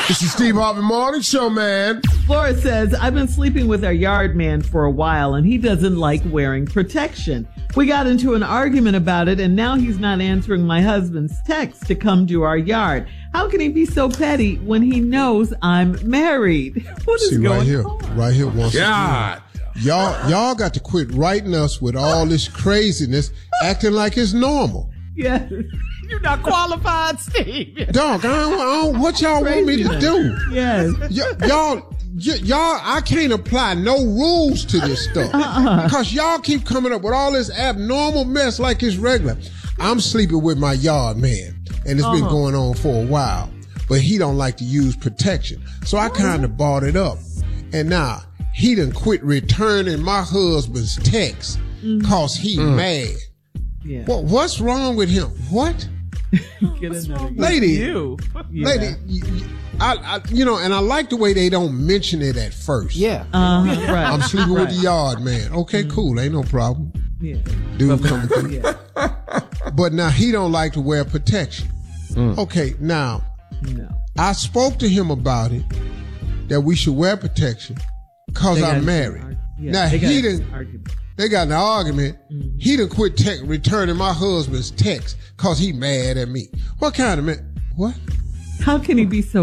This is Steve Harvey Morning Show, man. Flora says, I've been sleeping with our yard man for a while, and he doesn't like wearing protection. We got into an argument about it, and now he's not answering my husband's text to come to our yard. How can he be so petty when he knows I'm married? What is going on? Right here, once again. Y'all got to quit writing us with all this craziness, acting like it's normal. Yes. You're not qualified, Steve. Dog, what y'all want me to do? Yes. Y'all, I can't apply no rules to this stuff. Because y'all keep coming up with all this abnormal mess like it's regular. I'm sleeping with my yard man, and it's been going on for a while. But he don't like to use protection. So I kind of bought it up. And now, he done quit returning my husband's texts because he mad. Yeah. What's wrong with him? What? Lady, I and I like the way they don't mention it at first. Yeah. Right. I'm sleeping with the yard man. Okay, cool. Ain't no problem. Yeah. Dude coming through. Yeah. But now he don't like to wear protection. Okay, now, I spoke to him about it, that we should wear protection because I'm married. Now, they got in an argument. He done quit returning my husband's text because he mad at me. What kind of man? What? How can he be so